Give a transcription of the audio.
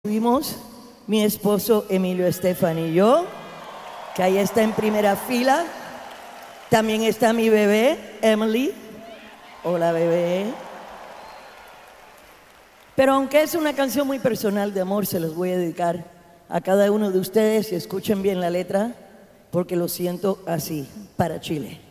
Estuvimos mi esposo Emilio Estefan y yo, que ahí está en primera fila. También está mi bebé, Emily. Hola, bebé. Pero aunque es una canción muy personal de amor, se las voy a dedicar a cada uno de ustedes y escuchen bien la letra, porque lo siento así, para Chile.